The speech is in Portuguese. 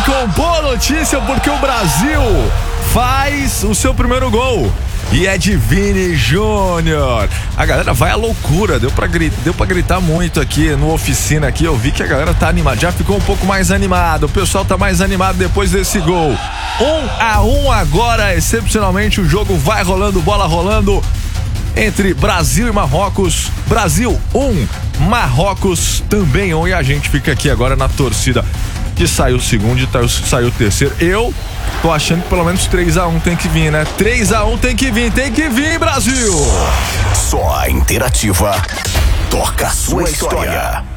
com boa notícia porque o Brasil faz o seu primeiro gol. E é de Vini Júnior. A galera vai à loucura. Deu pra gritar muito aqui no oficina aqui. Eu vi que a galera tá animada. Já ficou um pouco mais animado. O pessoal tá mais animado depois desse gol. 1-1 agora. Excepcionalmente o jogo vai rolando, bola rolando entre Brasil e Marrocos. Brasil 1, Marrocos também 1. E a gente fica aqui agora na torcida que saiu o segundo e saiu o terceiro. Eu tô achando que pelo menos 3-1 tem que vir, né? 3-1 tem que vir, Brasil! Só a Interativa toca a sua história.